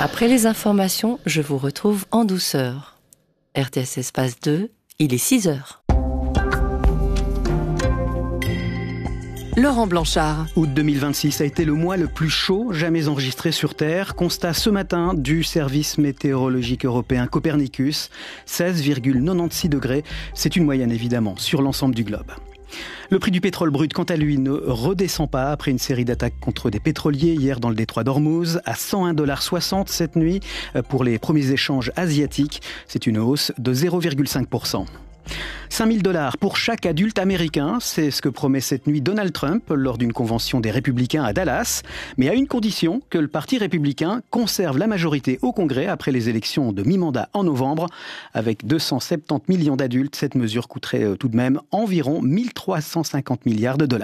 Après les informations, je vous retrouve en douceur. RTS Espace 2, il est 6 heures. Laurent Blanchard. Août 2026 a été le mois le plus chaud jamais enregistré sur Terre. Constat ce matin du service météorologique européen Copernicus, 16,96 degrés. C'est une moyenne évidemment sur l'ensemble du globe. Le prix du pétrole brut, quant à lui, ne redescend pas après une série d'attaques contre des pétroliers hier dans le détroit d'Ormuz, à 101,60 $ cette nuit pour les premiers échanges asiatiques. C'est une hausse de 0,5%. 5 000 $ pour chaque adulte américain, c'est ce que promet cette nuit Donald Trump lors d'une convention des Républicains à Dallas, mais à une condition, que le Parti républicain conserve la majorité au Congrès après les élections de mi-mandat en novembre. Avec 270 millions d'adultes, cette mesure coûterait tout de même environ 1 350 milliards $.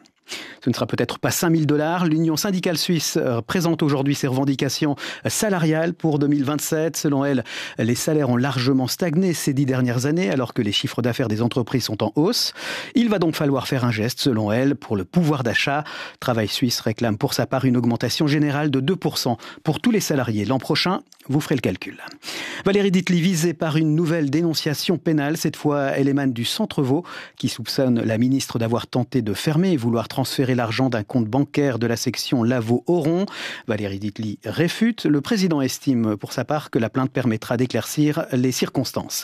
Ce ne sera peut-être pas 5 000 $. L'Union syndicale suisse présente aujourd'hui ses revendications salariales pour 2027. Selon elle, les salaires ont largement stagné ces 10 dernières années alors que les chiffres d'affaires des entreprises sont en hausse. Il va donc falloir faire un geste, selon elle, pour le pouvoir d'achat. Travail Suisse réclame pour sa part une augmentation générale de 2% pour tous les salariés l'an prochain. Vous ferez le calcul. Valérie Ditely visée par une nouvelle dénonciation pénale. Cette fois, elle émane du Centre Vaud qui soupçonne la ministre d'avoir tenté de fermer et vouloir transférer l'argent d'un compte bancaire de la section Lavaux-Oron. Valérie Ditely réfute. Le président estime pour sa part que la plainte permettra d'éclaircir les circonstances.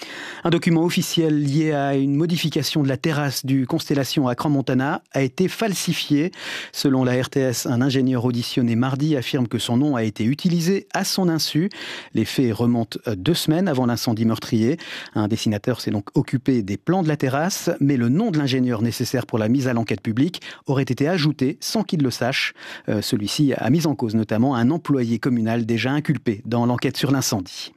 Un document officiel lié à une modification de la terrasse du Constellation à Crans-Montana a été falsifié. Selon la RTS, un ingénieur auditionné mardi affirme que son nom a été utilisé à son insu. Les faits remontent 2 semaines avant l'incendie meurtrier. Un dessinateur s'est donc occupé des plans de la terrasse, mais le nom de l'ingénieur nécessaire pour la mise à l'enquête publique aurait été ajouté sans qu'il le sache. Celui-ci a mis en cause notamment un employé communal déjà inculpé dans l'enquête sur l'incendie.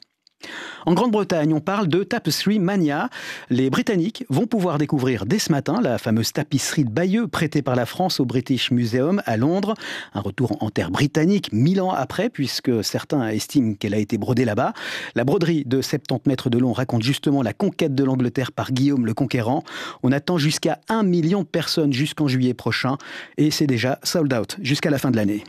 En Grande-Bretagne, on parle de Tapestry Mania. Les Britanniques vont pouvoir découvrir dès ce matin la fameuse tapisserie de Bayeux prêtée par la France au British Museum à Londres. Un retour en terre britannique 1000 ans après, puisque certains estiment qu'elle a été brodée là-bas. La broderie de 70 mètres de long raconte justement la conquête de l'Angleterre par Guillaume le Conquérant. On attend jusqu'à 1 million de personnes jusqu'en juillet prochain et c'est déjà sold out jusqu'à la fin de l'année.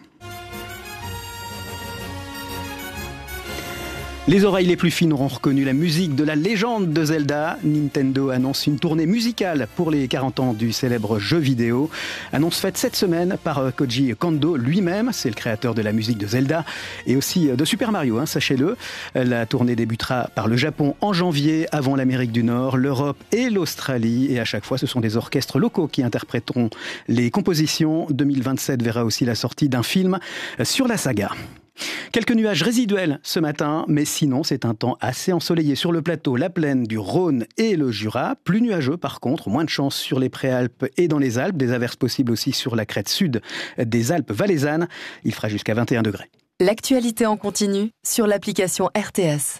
Les oreilles les plus fines auront reconnu la musique de la légende de Zelda. Nintendo annonce une tournée musicale pour les 40 ans du célèbre jeu vidéo. Annonce faite cette semaine par Koji Kondo lui-même, c'est le créateur de la musique de Zelda et aussi de Super Mario, sachez-le. La tournée débutera par le Japon en janvier, avant l'Amérique du Nord, l'Europe et l'Australie. Et à chaque fois, ce sont des orchestres locaux qui interpréteront les compositions. 2027 verra aussi la sortie d'un film sur la saga. Quelques nuages résiduels ce matin, mais sinon c'est un temps assez ensoleillé sur le plateau, la plaine du Rhône et le Jura. Plus nuageux par contre, moins de chance sur les Préalpes et dans les Alpes. Des averses possibles aussi sur la crête sud des Alpes valaisannes. Il fera jusqu'à 21 degrés. L'actualité en continu sur l'application RTS.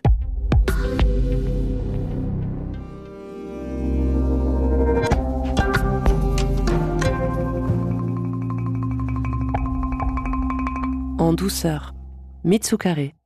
En douceur. Mitsukare.